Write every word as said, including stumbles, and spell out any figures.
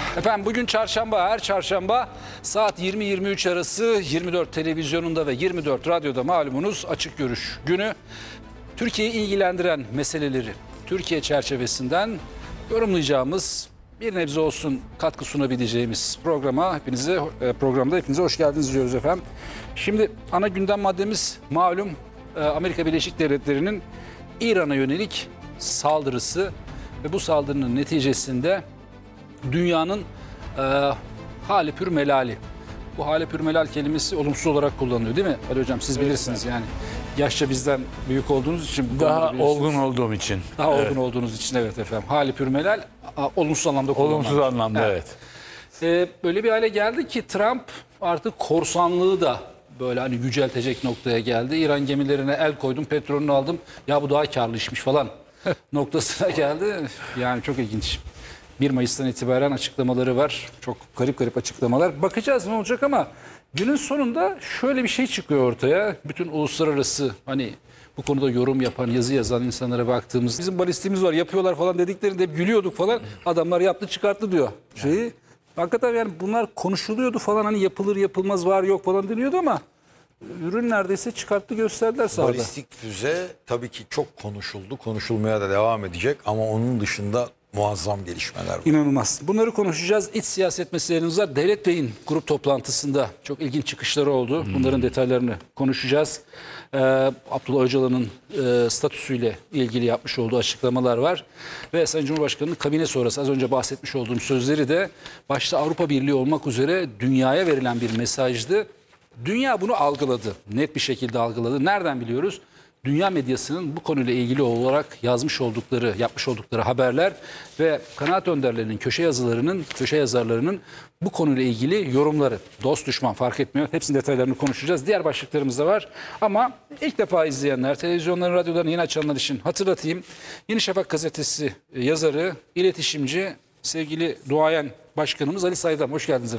Efendim bugün çarşamba, her çarşamba saat yirmi yirmi üç arası yirmi dört televizyonunda ve yirmi dört radyoda malumunuz açık görüş günü. Türkiye'yi ilgilendiren meseleleri Türkiye çerçevesinden yorumlayacağımız, bir nebze olsun katkı sunabileceğimiz programa hepinize programda hepinize hoş geldiniz diyoruz efendim. Şimdi ana gündem maddemiz malum Amerika Birleşik Devletleri'nin İran'a yönelik saldırısı ve bu saldırının neticesinde dünyanın e, hali pür melali. Bu hali pür melal kelimesi olumsuz olarak kullanılıyor değil mi Ali Hocam? Siz bilirsiniz yani. Yaşça bizden büyük olduğunuz için. Daha olgun olduğum için. Daha evet. olgun olduğunuz için evet efendim. Hali pür melal olumsuz anlamda kullanılıyor. Olumsuz anlamda evet. evet. E, böyle bir hale geldi ki Trump artık korsanlığı da böyle hani yüceltecek noktaya geldi. İran gemilerine el koydum, petrolünü aldım. Ya bu daha karlı işmiş falan noktasına geldi. Yani çok ilginç. bir Mayıs'tan itibaren açıklamaları var. Çok garip garip açıklamalar. Bakacağız ne olacak ama günün sonunda şöyle bir şey çıkıyor ortaya. Bütün uluslararası hani bu konuda yorum yapan, yazı yazan insanlara baktığımız, bizim balistimiz var yapıyorlar falan dediklerinde hep gülüyorduk falan. Adamlar yaptı çıkarttı diyor şeyi. Hakikaten yani bunlar konuşuluyordu falan, hani yapılır yapılmaz var yok falan deniyordu ama ürün neredeyse çıkarttı gösterdiler sahada. Balistik füze tabii ki çok konuşuldu, konuşulmaya da devam edecek ama onun dışında muazzam gelişmeler var. İnanılmaz. Bunları konuşacağız. İç siyaset meselelerimiz var. Devlet Bey'in grup toplantısında çok ilginç çıkışları oldu. Bunların detaylarını konuşacağız. Ee, Abdullah Öcalan'ın e, statüsüyle ilgili yapmış olduğu açıklamalar var. Ve Sayın Cumhurbaşkanı'nın kabine sonrası az önce bahsetmiş olduğum sözleri de başta Avrupa Birliği olmak üzere dünyaya verilen bir mesajdı. Dünya bunu algıladı. Net bir şekilde algıladı. Nereden biliyoruz? Dünya medyasının bu konuyla ilgili olarak yazmış oldukları, yapmış oldukları haberler ve kanaat önderlerinin, köşe yazılarının, köşe yazarlarının bu konuyla ilgili yorumları. Dost düşman fark etmiyor. Hepsinin detaylarını konuşacağız. Diğer başlıklarımız da var. Ama ilk defa izleyenler, televizyonların, radyoların yeni açanlar için hatırlatayım. Yeni Şafak gazetesi yazarı, iletişimci, sevgili duayen başkanımız Ali Saydam. Hoş geldiniz efendim.